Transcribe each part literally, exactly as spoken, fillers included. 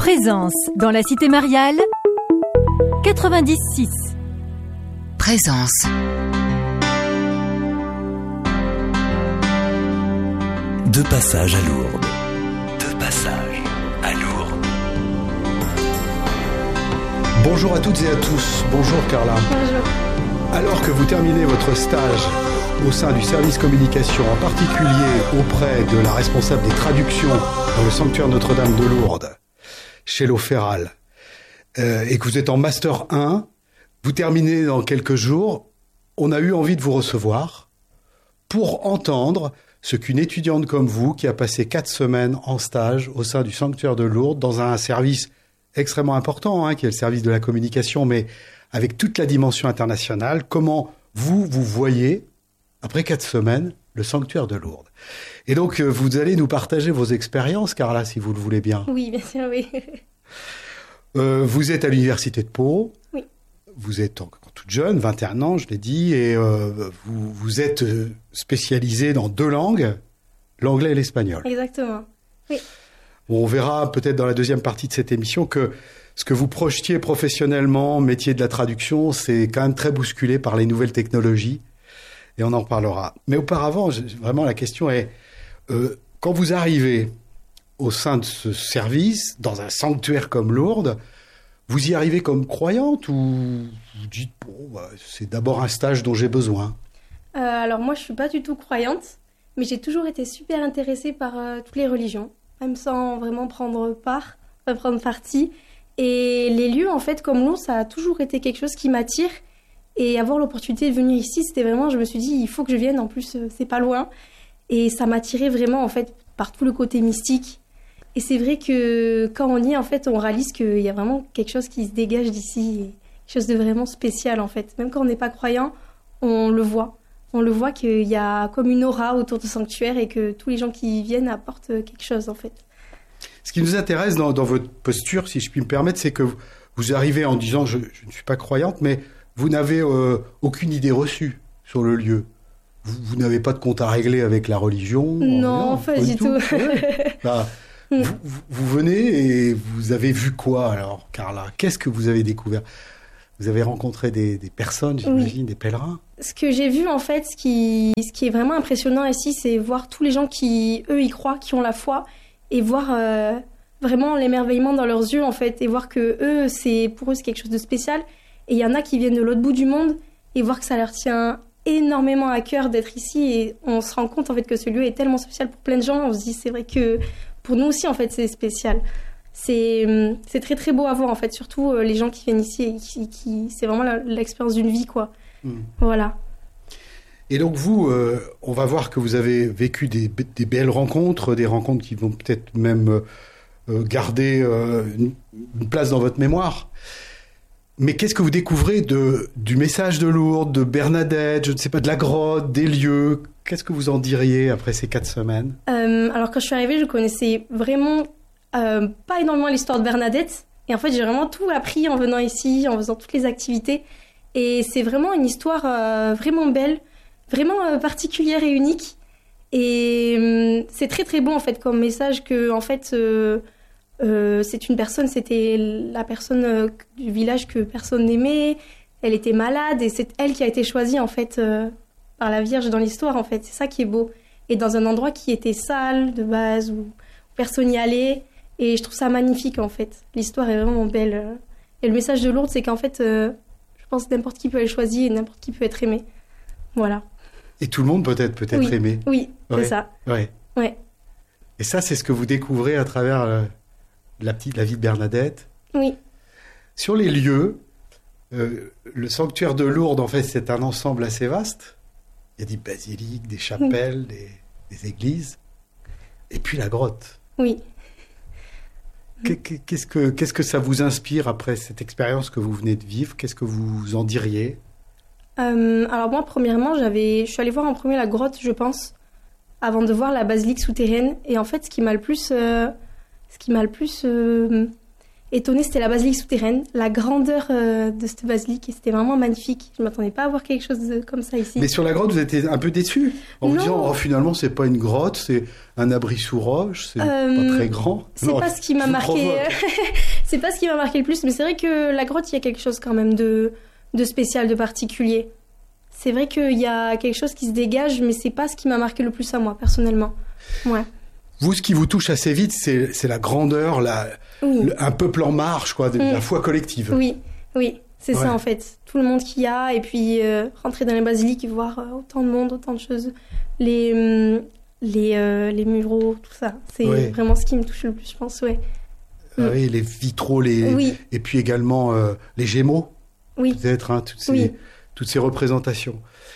Présence dans la cité mariale quatre-vingt-dix virgule six. Présence. Deux passages à Lourdes. Deux passages à Lourdes. Bonjour à toutes et à tous. Bonjour Carla. Bonjour. Alors que vous terminez votre stage au sein du service communication, en particulier auprès de la responsable des traductions dans le sanctuaire Notre-Dame de Lourdes, chez l'Oféral, euh, et que vous êtes en Master un, vous terminez dans quelques jours, on a eu envie de vous recevoir pour entendre ce qu'une étudiante comme vous, qui a passé quatre semaines en stage au sein du sanctuaire de Lourdes, dans un service extrêmement important, hein, qui est le service de la communication, mais avec toute la dimension internationale, comment vous, vous voyez, après quatre semaines, le sanctuaire de Lourdes. Et donc, vous allez nous partager vos expériences, Carla, si vous le voulez bien. Oui, bien sûr, oui. euh, vous êtes à l'université de Pau. Oui. Vous êtes encore toute jeune, vingt et un ans, je l'ai dit, et euh, vous, vous êtes spécialisée dans deux langues, l'anglais et l'espagnol. Exactement, oui. Bon, on verra peut-être dans la deuxième partie de cette émission que ce que vous projetiez professionnellement, métier de la traduction, c'est quand même très bousculé par les nouvelles technologies, et on en reparlera. Mais auparavant, vraiment, la question est, euh, quand vous arrivez au sein de ce service, dans un sanctuaire comme Lourdes, vous y arrivez comme croyante ou vous dites, bon, bah, c'est d'abord un stage dont j'ai besoin? euh, Alors moi, je suis pas du tout croyante, mais j'ai toujours été super intéressée par euh, toutes les religions, même sans vraiment prendre part, pas prendre parti. Et les lieux, en fait, comme Lourdes, ça a toujours été quelque chose qui m'attire. Et avoir l'opportunité de venir ici, c'était vraiment, je me suis dit, il faut que je vienne. En plus, euh, c'est pas loin. Et ça m'attirait vraiment, en fait, par tout le côté mystique. Et c'est vrai que quand on y est, en fait, on réalise qu'il y a vraiment quelque chose qui se dégage d'ici, quelque chose de vraiment spécial, en fait. Même quand on n'est pas croyant, on le voit. On le voit qu'il y a comme une aura autour du sanctuaire et que tous les gens qui y viennent apportent quelque chose, en fait. Ce qui nous intéresse dans, dans votre posture, si je puis me permettre, c'est que vous, vous arrivez en disant je, je ne suis pas croyante, mais vous n'avez euh, aucune idée reçue sur le lieu. Vous, vous n'avez pas de compte à régler avec la religion? Non, pas, pas du tout. tout. Ouais. Bah, vous, vous, vous venez et vous avez vu quoi alors, Carla? Qu'est-ce que vous avez découvert? Vous avez rencontré des, des personnes, j'imagine, oui. Des pèlerins? Ce que j'ai vu, en fait, ce qui, ce qui est vraiment impressionnant ici, c'est voir tous les gens qui, eux, y croient, qui ont la foi, et voir euh, vraiment l'émerveillement dans leurs yeux, en fait, et voir que eux, c'est, pour eux, c'est quelque chose de spécial. Et il y en a qui viennent de l'autre bout du monde, et voir que ça leur tient énormément à cœur d'être ici, et on se rend compte, en fait, que ce lieu est tellement spécial pour plein de gens. On se dit, c'est vrai que pour nous aussi, en fait, c'est spécial. C'est, c'est très, très beau à voir, en fait, surtout euh, les gens qui viennent ici, et qui, qui, c'est vraiment la, l'expérience d'une vie, quoi. Mmh. Voilà. Et donc vous, euh, on va voir que vous avez vécu des, des belles rencontres, des rencontres qui vont peut-être même euh, garder euh, une, une place dans votre mémoire. Mais qu'est-ce que vous découvrez de, du message de Lourdes, de Bernadette, je ne sais pas, de la grotte, des lieux? Qu'est-ce que vous en diriez après ces quatre semaines? euh, Alors quand je suis arrivée, je connaissais vraiment euh, pas énormément l'histoire de Bernadette. Et en fait, j'ai vraiment tout appris en venant ici, en faisant toutes les activités. Et c'est vraiment une histoire euh, vraiment belle, vraiment euh, particulière et unique. Et euh, c'est très très beau en fait comme message que en fait euh, euh, c'est une personne, c'était la personne euh, du village que personne n'aimait. Elle était malade et c'est elle qui a été choisie en fait euh, par la Vierge dans l'histoire en fait. C'est ça qui est beau. Et dans un endroit qui était sale de base où personne n'y allait. Et je trouve ça magnifique en fait. L'histoire est vraiment belle. Et le message de Lourdes, c'est qu'en fait, euh, je pense que n'importe qui peut être choisi et n'importe qui peut être aimé. Voilà. Et tout le monde peut être peut-être oui. aimé. Oui, ouais. C'est ça. Ouais. Ouais. Et ça, c'est ce que vous découvrez à travers euh, la petite, la vie de Bernadette. Oui. Sur les lieux, euh, le sanctuaire de Lourdes, en fait, c'est un ensemble assez vaste. Il y a des basiliques, des chapelles, oui. des, des églises, et puis la grotte. Oui. Qu'est-ce que, qu'est-ce que ça vous inspire après cette expérience que vous venez de vivre? Qu'est-ce que vous en diriez? Euh, alors moi, premièrement, j'avais, je suis allée voir en premier la grotte, je pense, avant de voir la basilique souterraine. Et en fait, ce qui m'a le plus, euh, ce qui m'a le plus euh, étonnée, c'était la basilique souterraine, la grandeur euh, de cette basilique, et c'était vraiment magnifique. Je m'attendais pas à voir quelque chose de, comme ça ici. Mais sur la grotte, vous étiez un peu déçu en vous Non. disant oh, finalement c'est pas une grotte, c'est un abri sous roche, c'est Euh, pas très grand. C'est Non, pas ce qui m'a je vous marqué. provoque. C'est pas ce qui m'a marqué le plus, mais c'est vrai que la grotte, il y a quelque chose quand même de, de spécial, de particulier. C'est vrai qu'il y a quelque chose qui se dégage, mais c'est pas ce qui m'a marqué le plus à moi, personnellement. Ouais. Vous, ce qui vous touche assez vite, c'est, c'est la grandeur, la, Oui. le- un peuple en marche, quoi, de, Mm. la foi collective. Oui, oui, c'est Ouais. ça en fait. Tout le monde qu'il y a, et puis euh, rentrer dans les basiliques et voir euh, autant de monde, autant de choses. Les, hum, les, euh, les muraux, tout ça. C'est Ouais. vraiment ce qui me touche le plus, je pense, ouais. Ah oui, les vitraux, les, Oui. et puis également euh, les Gémeaux, Oui, peut-être, hein, toutes, ces, Oui. toutes ces représentations.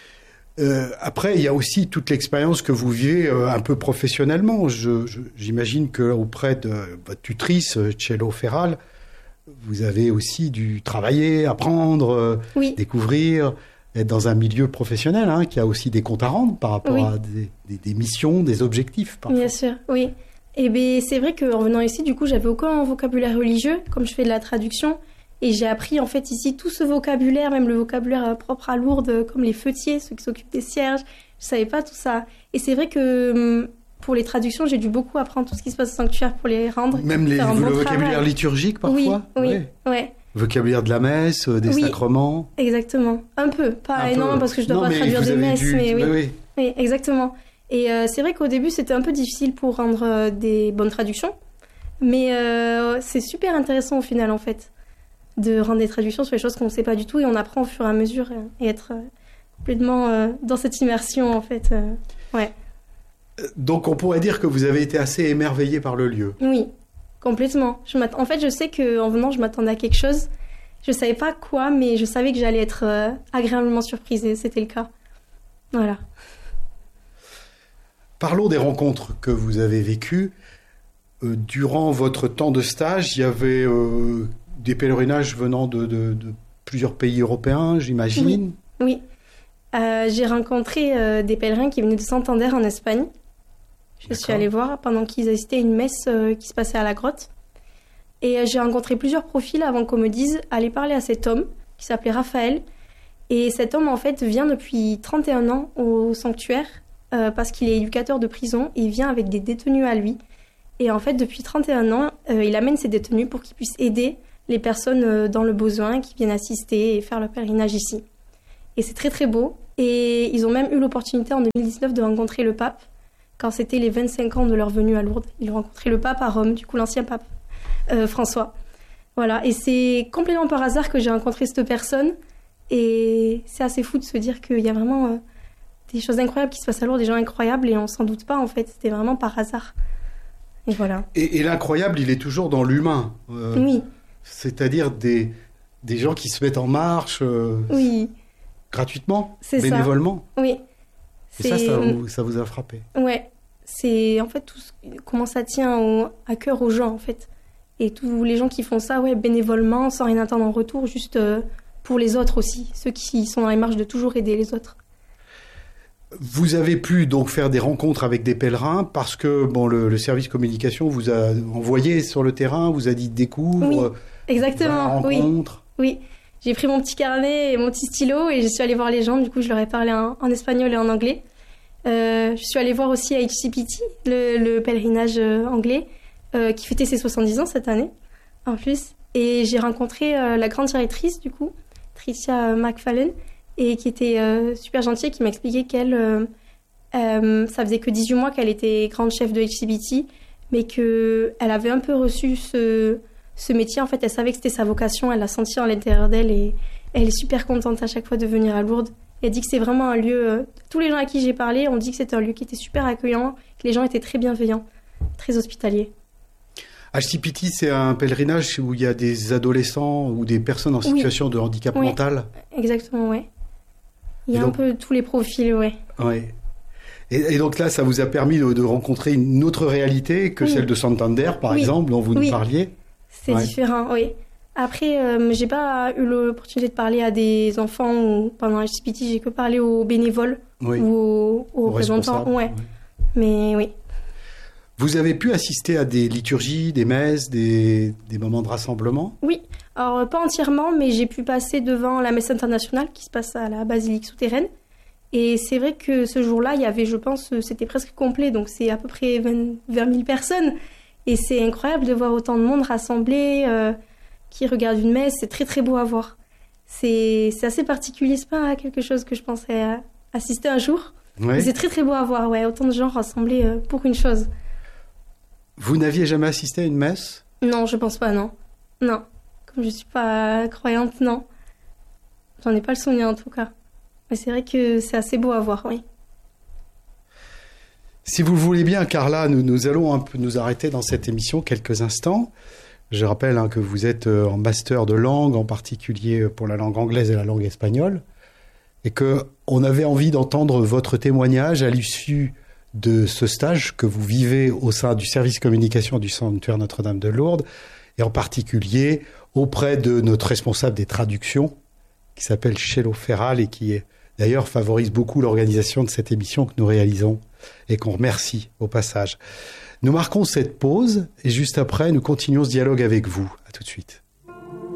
Euh, après, il y a aussi toute l'expérience que vous vivez euh, un peu professionnellement. Je, je, j'imagine qu'auprès de votre tutrice, euh, Cello Ferral, vous avez aussi dû travailler, apprendre, euh, oui. découvrir, être dans un milieu professionnel hein, qui a aussi des comptes à rendre par rapport Oui. à des, des, des missions, des objectifs. Parfois. Bien sûr, oui. Et ben c'est vrai qu'en venant ici, du coup, j'avais aucun vocabulaire religieux, comme je fais de la traduction. Et j'ai appris en fait ici tout ce vocabulaire, même le vocabulaire euh, propre à Lourdes, euh, comme les fêtiers, ceux qui s'occupent des cierges. Je savais pas tout ça. Et c'est vrai que hum, pour les traductions, j'ai dû beaucoup apprendre tout ce qui se passe au sanctuaire pour les rendre. Même les, faire un le bon vocabulaire travail. liturgique parfois. Oui, oui, Ouais. ouais, Vocabulaire de la messe, euh, des Oui. sacrements. exactement. Un peu, pas Un peu. énormément parce que je dois Non, pas mais traduire vous des avez messes, dû- mais oui. oui, oui. Oui, exactement. Et euh, c'est vrai qu'au début, c'était un peu difficile pour rendre euh, des bonnes traductions. Mais euh, c'est super intéressant au final, en fait, de rendre des traductions sur les choses qu'on ne sait pas du tout. Et on apprend au fur et à mesure euh, et être euh, complètement euh, dans cette immersion, en fait. euh, ouais. Donc on pourrait dire que vous avez été assez émerveillé par le lieu. Oui, complètement. Je m'att- en fait, je sais qu'en venant, je m'attendais à quelque chose. Je savais pas quoi, mais je savais que j'allais être euh, agréablement surprise. Et c'était le cas. Voilà. Parlons des rencontres que vous avez vécues. Euh, durant votre temps de stage, il y avait euh, des pèlerinages venant de, de- de plusieurs pays européens, j'imagine. Oui. Euh, j'ai rencontré euh, des pèlerins qui venaient de Santander en Espagne. Je suis D'accord. allée voir pendant qu'ils assistaient à une messe euh, qui se passait à la grotte. Et euh, j'ai rencontré plusieurs profils avant qu'on me dise « Allez parler à cet homme » qui s'appelait Raphaël. Et cet homme, en fait, vient depuis trente et un ans au sanctuaire euh, parce qu'il est éducateur de prison et il vient avec des détenus à lui. Et en fait, depuis trente et un ans, euh, il amène ces détenus pour qu'ils puissent aider les personnes euh, dans le besoin qui viennent assister et faire le pèlerinage ici. Et c'est très très beau. Et ils ont même eu l'opportunité en deux mille dix-neuf de rencontrer le pape quand c'était les vingt-cinq ans de leur venue à Lourdes. Ils ont rencontré le pape à Rome, du coup l'ancien pape euh, François. Voilà, et c'est complètement par hasard que j'ai rencontré cette personne. Et c'est assez fou de se dire qu'il y a vraiment euh, des choses incroyables qui se passent à Lourdes, des gens incroyables, et on s'en doute pas en fait. C'était vraiment par hasard. Et voilà. Et, et l'incroyable, il est toujours dans l'humain. Euh, Oui, C'est-à-dire des, des gens qui se mettent en marche euh, oui, gratuitement, C'est ça. bénévolement. oui. Et ça, ça vous, ça vous a frappé. Ouais, c'est en fait tout ce- comment ça tient au- à cœur aux gens en fait. Et tous les gens qui font ça, ouais, bénévolement, sans rien attendre en retour, juste euh, pour les autres aussi, ceux qui sont dans les marches de toujours aider les autres. Vous avez pu donc faire des rencontres avec des pèlerins parce que bon, le, le service communication vous a envoyé sur le terrain, vous a dit découvre, Oui, va à la Exactement, oui, rencontre. oui. J'ai pris mon petit carnet et mon petit stylo et je suis allée voir les gens. Du coup, je leur ai parlé en, en espagnol et en anglais. Euh, je suis allée voir aussi H C P T, le, le pèlerinage euh, anglais, euh, qui fêtait ses soixante-dix ans cette année, en plus. Et j'ai rencontré euh, la grande directrice, du coup, Tricia McFallen, et qui était euh, super gentille, qui m'a expliqué qu'elle, euh, euh, ça faisait que dix-huit mois qu'elle était grande chef de H C P T, mais qu'elle avait un peu reçu ce, ce métier. En fait, elle savait que c'était sa vocation, elle l'a senti à l'intérieur d'elle, et elle est super contente à chaque fois de venir à Lourdes. Elle dit que c'est vraiment un lieu... euh, tous les gens à qui j'ai parlé ont dit que c'était un lieu qui était super accueillant, que les gens étaient très bienveillants, très hospitaliers. H C P T, c'est un pèlerinage où il y a des adolescents ou des personnes en Oui. situation de handicap Oui. mental. Exactement, ouais. Il y Et a donc- un peu tous les profils, ouais. Ouais. Et, et donc là, ça vous a permis de, de rencontrer une autre réalité que Oui. celle de Santander, par Oui. exemple, dont vous nous Oui. parliez. C'est Ouais. différent, oui. Après, euh, j'ai pas eu l'opportunité de parler à des enfants ou pendant H C P T, j'ai que parlé aux bénévoles Oui. ou aux, aux Aux représentants. responsables, Ouais. ouais. Mais oui. Vous avez pu assister à des liturgies, des messes, des, des moments de rassemblement ? Oui, alors euh, pas entièrement, mais j'ai pu passer devant la messe internationale qui se passe à la basilique souterraine. Et c'est vrai que ce jour-là, il y avait, je pense, euh, c'était presque complet, donc c'est à peu près vingt, vingt mille personnes. Et c'est incroyable de voir autant de monde rassemblé, euh, qui regarde une messe, c'est très très beau à voir. C'est, c'est assez particulier, c'est pas quelque chose que je pensais euh, assister un jour. Oui. Mais c'est très très beau à voir, ouais, autant de gens rassemblés euh, pour une chose. Vous n'aviez jamais assisté à une messe ? Non, je pense pas, non. Non. Comme je suis pas croyante, non. J'en ai pas le souvenir en tout cas. Mais c'est vrai que c'est assez beau à voir, oui. Si vous le voulez bien, Carla, nous, nous allons un peu nous arrêter dans cette émission quelques instants. Je rappelle hein, que vous êtes en master de langue, en particulier pour la langue anglaise et la langue espagnole, et qu'on avait envie d'entendre votre témoignage à l'issue de ce stage que vous vivez au sein du service communication du Sanctuaire Notre-Dame de Lourdes, et en particulier auprès de notre responsable des traductions, qui s'appelle Chelo Ferral, et qui est, d'ailleurs favorise beaucoup l'organisation de cette émission que nous réalisons, et qu'on remercie au passage. Nous marquons cette pause, et juste après, nous continuons ce dialogue avec vous. À tout de suite.